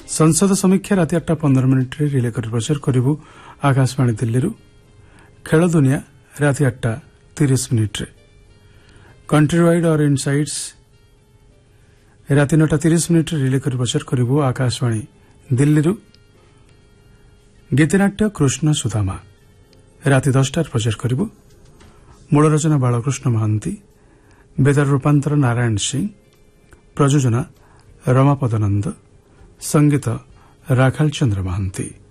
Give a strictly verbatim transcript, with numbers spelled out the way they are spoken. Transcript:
संसद समीक्षा राति आठटा पंदर मिनिट रिले कर प्रचार करू आकाशवाणी दिल्ली खेल दुनिया राति आठटा तीस मिनिट कंट्री वाइड और इनसाइड्स राति नौटा तीस मिनिट रिले कर प्रचार करू आकाशवाणी दिल्ली गीतनाट्य कृष्ण सुदामा राति दसटार प्रचार करू मूल रचना बालकृष्ण महांती बेदार रूपांतर नारायण सिंह प्रयोजना रमापद नंद संगीत राखाल चंद्र महांती।